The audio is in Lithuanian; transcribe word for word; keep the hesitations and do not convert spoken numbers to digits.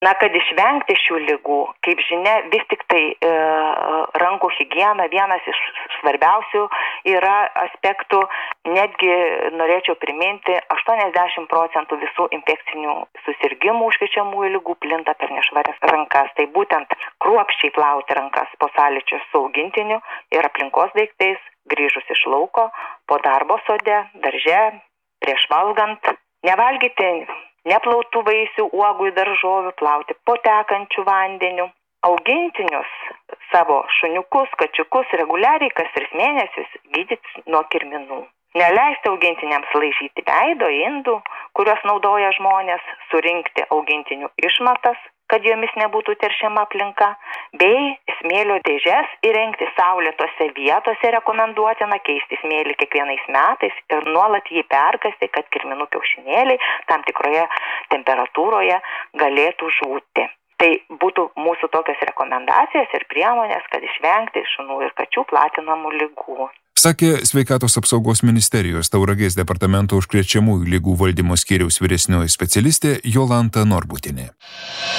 Na, kad išvengti šių ligų, kaip žinia, vis tik tai e, rankų higiena vienas iš svarbiausių yra aspektų. Netgi norėčiau priminti, aštuoniasdešimt procentų visų infekcinių susirgimų užkrečiamųjų ligų plinta per nešvarias rankas. Tai būtent kruopščiai plauti rankas po sąlyčio su augintiniu ir aplinkos daiktais, grįžus iš lauko, po darbo sode, darže, prieš valgant, nevalgyti neplautų vaisių, uogų ir daržovių, plauti po tekančių vandeniu. Augintinius savo šuniukus, kačiukus reguliariai kas tris mėnesius gydyti nuo kirminų. Neleisti augintiniams laižyti veido, indų, kuriuos naudoja žmonės, surinkti augintinių išmatas, kad jomis nebūtų teršiama aplinka, bei smėlio dėžes įrengti saulėtose vietose rekomenduotina keisti smėlį kiekvienais metais ir nuolat jį perkasti, kad kirminų kiaušinėliai tam tikroje temperatūroje galėtų žūti. Tai būtų mūsų tokios rekomendacijos ir priemonės, kad išvengti šunų ir kačių platinamų ligų. Sakė Sveikatos apsaugos ministerijos Tauragės departamento užkrečiamųjų ligų valdymo skyriaus vyresnioji specialistė Jolanta Norbutienė.